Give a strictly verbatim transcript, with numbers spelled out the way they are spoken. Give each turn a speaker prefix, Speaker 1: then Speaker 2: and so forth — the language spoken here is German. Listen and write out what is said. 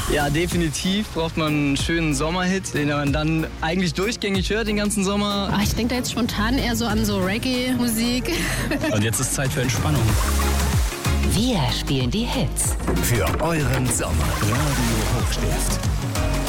Speaker 1: Ja, definitiv braucht man einen schönen Sommerhit, den man dann eigentlich durchgängig hört den ganzen Sommer.
Speaker 2: Ach, ich denke da jetzt spontan eher so an so Reggae-Musik.
Speaker 1: Und jetzt ist Zeit für Entspannung.
Speaker 3: Wir spielen die Hits.
Speaker 4: Für euren Sommer. Radio Hochstift.